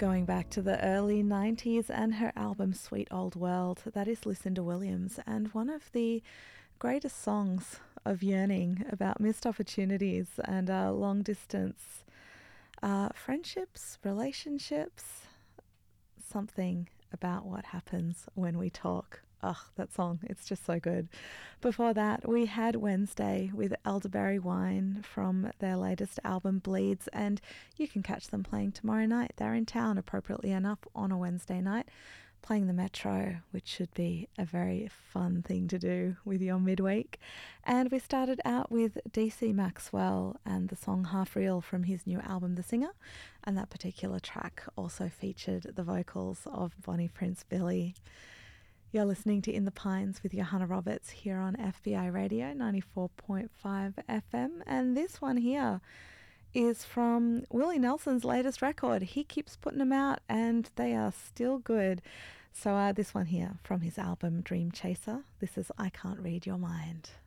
Going back to the early 90s and her album Sweet Old World, that is Lucinda Williams, and one of the greatest songs of yearning about missed opportunities and long distance friendships, relationships, something about what happens when we talk. Oh, that song, it's just so good. Before that, we had Wednesday with Elderberry Wine from their latest album, Bleeds, and you can catch them playing tomorrow night. They're in town, appropriately enough, on a Wednesday night, playing the Metro, which should be a very fun thing to do with your midweek. And we started out with DC Maxwell and the song Half Real from his new album, The Singer, and that particular track also featured the vocals of Bonnie Prince Billy. You're listening to In the Pines with Johanna Roberts here on FBI Radio 94.5 FM. And this one here is from Willie Nelson's latest record. He keeps putting them out and they are still good. So this one here from his album Dream Chaser. This is I Can't Read Your Mind.